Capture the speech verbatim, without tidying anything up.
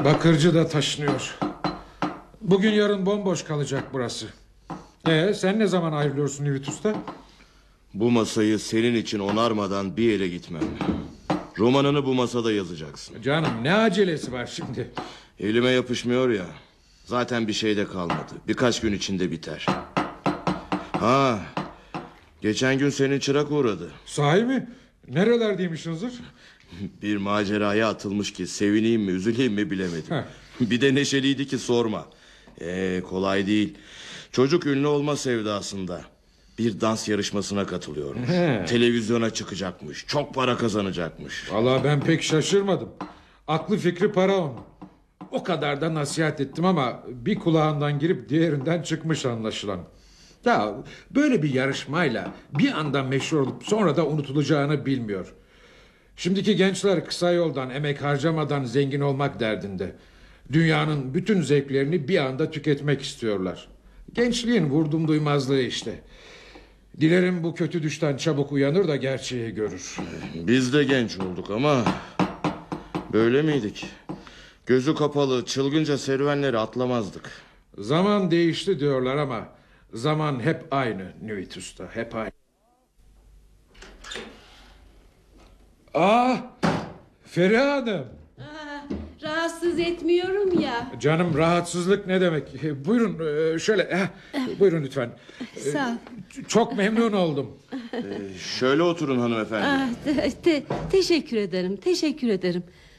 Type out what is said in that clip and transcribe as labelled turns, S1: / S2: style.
S1: Bakırcı da taşınıyor. Bugün yarın bomboş kalacak burası. Ee, sen ne zaman ayrılıyorsun Nüvit Usta?
S2: Bu masayı senin için onarmadan bir yere gitmem. Romanını bu masada yazacaksın.
S1: Canım, ne acelesi var şimdi?
S2: Elime yapışmıyor ya. Zaten bir şey de kalmadı. Birkaç gün içinde biter. Ha, geçen gün senin çırak uğradı.
S1: Sahi mi? Nerelerdeymiş Hızır?
S2: Bir maceraya atılmış ki sevineyim mi üzüleyim mi bilemedim.
S1: Heh.
S2: Bir de neşeliydi ki sorma. Ee, kolay değil. Çocuk ünlü olma sevdasında. Bir dans yarışmasına katılıyormuş.
S1: He.
S2: Televizyona çıkacakmış. Çok para kazanacakmış.
S1: Vallahi ben pek şaşırmadım. Aklı fikri para onun. O kadar da nasihat ettim ama bir kulağından girip diğerinden çıkmış anlaşılan. Ya böyle bir yarışmayla bir anda meşhur olup sonra da unutulacağını bilmiyor. Şimdiki gençler kısa yoldan emek harcamadan zengin olmak derdinde. Dünyanın bütün zevklerini bir anda tüketmek istiyorlar. Gençliğin vurdum duymazlığı işte. Dilerim bu kötü düşten çabuk uyanır da gerçeği görür.
S2: Biz de genç olduk ama böyle miydik? Gözü kapalı çılgınca serüvenleri atlamazdık.
S1: Zaman değişti diyorlar ama zaman hep aynı Nüvit Usta, hep aynı. Aa, Feriha Hanım.
S3: Aa, rahatsız etmiyorum ya.
S1: Canım, rahatsızlık ne demek? Buyurun şöyle, eh, buyurun lütfen.
S3: Sağ ol.
S1: Çok memnun oldum.
S2: Ee, şöyle oturun hanımefendi.
S3: Aa, te- te- teşekkür ederim, teşekkür ederim.